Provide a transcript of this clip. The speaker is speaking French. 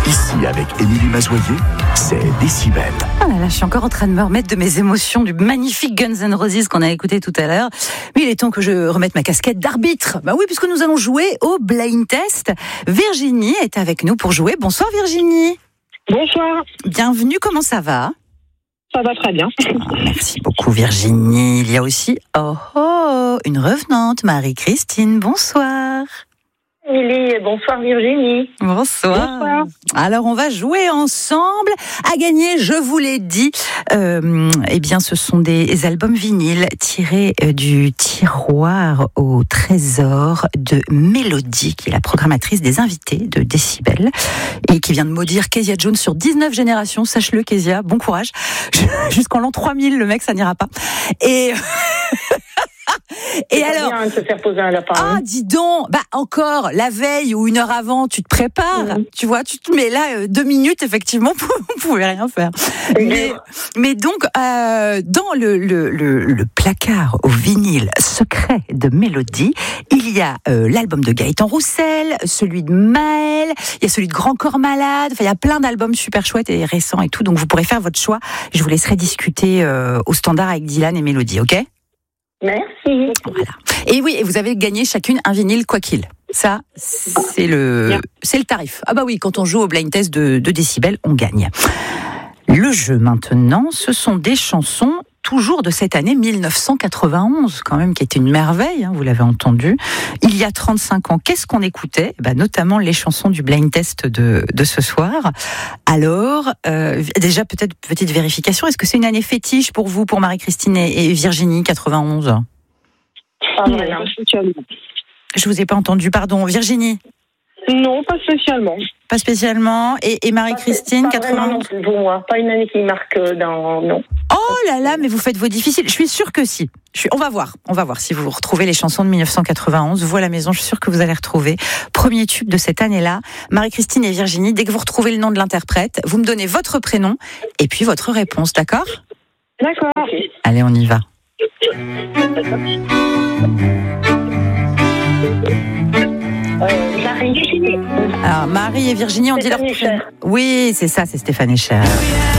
Ici, avec Émilie Mazoyer, c'est Décibel. Oh là là, je suis encore en train de me remettre de mes émotions du magnifique Guns N' Roses qu'on a écouté tout à l'heure. Mais il est temps que je remette ma casquette d'arbitre. Bah oui, puisque nous allons jouer au blind test. Virginie est avec nous pour jouer. Bonsoir Virginie. Bonsoir. Bienvenue, comment ça va ? Ça va très bien. Merci beaucoup Virginie. Il y a aussi une revenante, Marie-Christine. Bonsoir. Émilie, bonsoir Virginie. Bonsoir. Alors on va jouer ensemble. À gagner, je vous l'ai dit, eh bien ce sont des albums vinyles tirés du tiroir au trésor de Mélodie, qui est la programmatrice des invités de Décibel et qui vient de maudire Kezia Jones sur 19 générations. Sache-le Kezia, bon courage. Jusqu'en l'an 3000, le mec, ça n'ira pas. Et alors, bien de se faire poser un lapin. Ah, dis donc, encore la veille ou une heure avant, tu te prépares, tu vois, tu te mets là 2 minutes, effectivement, vous pouvez rien faire. Mais donc, dans le placard au vinyle secret de Mélodie, il y a l'album de Gaëtan Roussel, celui de Maël, il y a celui de Grand Corps Malade. Enfin, il y a plein d'albums super chouettes et récents et tout. Donc, vous pourrez faire votre choix. Je vous laisserai discuter au standard avec Dylan et Mélodie, ok ? Merci. Voilà. Et oui, et vous avez gagné chacune un vinyle quoi qu'il. Ça, c'est le tarif. Ah bah oui, quand on joue au blind test de Décibel, on gagne. Le jeu maintenant, ce sont des chansons toujours de cette année 1991, quand même, qui était une merveille, hein, vous l'avez entendu. Il y a 35 ans, qu'est-ce qu'on écoutait ? Notamment les chansons du blind test de ce soir. Alors, déjà, peut-être petite vérification, est-ce que c'est une année fétiche pour vous, pour Marie-Christine et Virginie, 91 ? Non, spécialement. Je vous ai pas entendu, pardon. Virginie ? Non, pas spécialement. Pas spécialement. Et Marie-Christine, 91 non plus pour moi. Pas une année qui marque non. Oh là là, mais vous faites vos difficiles. Je suis sûre que si. On va voir si vous retrouvez les chansons de 1991. Vous à la maison, je suis sûre que vous allez retrouver. Premier tube de cette année-là. Marie-Christine et Virginie, dès que vous retrouvez le nom de l'interprète, vous me donnez votre prénom et puis votre réponse, d'accord ? D'accord. Okay. Allez, on y va. Marie. Alors, Marie et Virginie, on dit leur prénom. Oui, c'est ça, c'est Stéphane Echer.